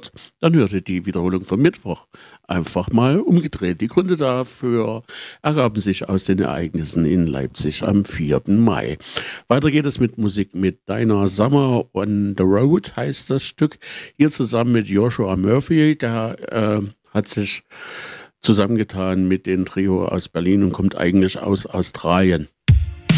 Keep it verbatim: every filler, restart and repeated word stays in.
hört, dann hört ihr die Wiederholung vom Mittwoch. Einfach mal umgedreht. Die Gründe dafür ergaben sich aus den Ereignissen in Leipzig am vierten Mai. Weiter geht es mit Musik mit Dinah Summer on the Road, heißt das Stück. Hier zusammen mit Joshua Murphy, der äh, hat sich zusammengetan mit dem Trio aus Berlin und kommt eigentlich aus Australien.